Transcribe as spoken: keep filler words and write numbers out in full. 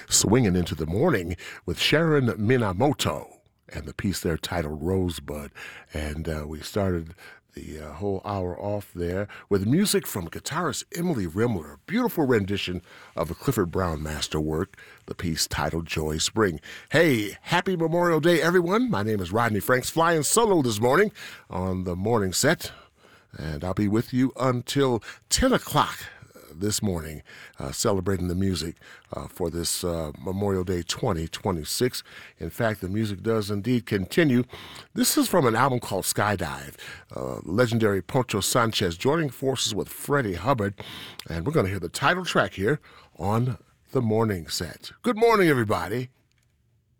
Swinging into the Morning with Sharon Minamoto, and the piece there titled Rosebud. And uh, we started the uh, whole hour off there with music from guitarist Emily Rimler, a beautiful rendition of a Clifford Brown masterwork, the piece titled Joy Spring. Hey, happy Memorial Day, everyone. My name is Rodney Franks, flying solo this morning on the morning set, and I'll be with you until ten o'clock this morning, uh, celebrating the music uh, for this uh, Memorial Day twenty twenty-six. In fact, the music does indeed continue. This is from an album called Skydive. Uh, legendary Poncho Sanchez joining forces with Freddie Hubbard, and we're going to hear the title track here on the morning set. Good morning, everybody.